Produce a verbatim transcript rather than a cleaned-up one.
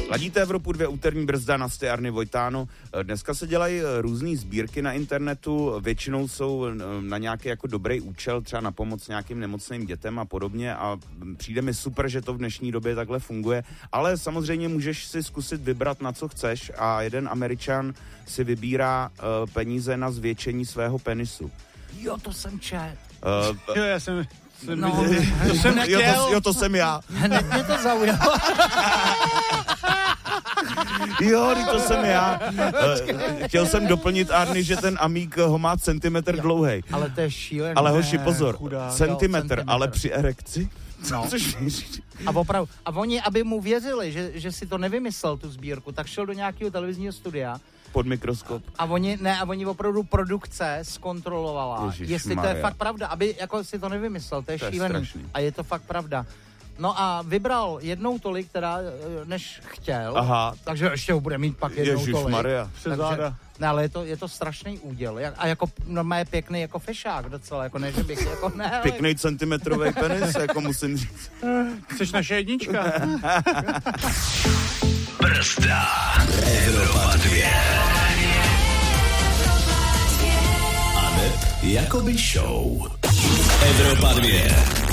Ladíte Evropu dvě, úterní brzda, Nasty, Arny, Vojtáno. Dneska se dělají různý sbírky na internetu, většinou jsou na nějaký jako dobrý účel, třeba na pomoc nějakým nemocným dětem a podobně a přijde mi super, že to v dnešní době takhle funguje, ale samozřejmě můžeš si zkusit vybrat, na co chceš a jeden Američan si vybírá uh, peníze na zvětšení svého penisu. Jo, to jsem čet. Uh, jo, já jsem... No, to jsem nechtěl. Jo, to, jo, to jsem já. Hned mě to zaujalo. Jo, to jsem já. Uh, chtěl jsem doplnit, Arny, že ten amík ho má centimetr dlouhej. Ale to je šílený. Ale hoši, pozor, chudá, centimetr, centimetr, ale při erekci? No. Což a opravdu, a oni, aby mu věřili, že, že si to nevymyslel, tu sbírku, tak šel do nějakého televizního studia. Pod mikroskop. A oni, ne, a oni opravdu produkce zkontrolovala, Ježiš jestli Maria. to je fakt pravda, aby jako si to nevymyslel, to je, To je šílený. strašný. A je to fakt pravda. No a vybral jednou tolik, teda, než chtěl. Aha. Takže ještě ho bude mít pak jednou Ježiš tolik. Maria. Takže, ne, ale je to, je to strašný úděl. A jako normálně pěkný jako fešák docela, jako ne, že bych, jako ne, ale... Pěkný centimetrový penis, jako musím říct. Jsi naše jednička. Brzda. Evropa dvě. Aneb Jakoby Show. Evropa dvě.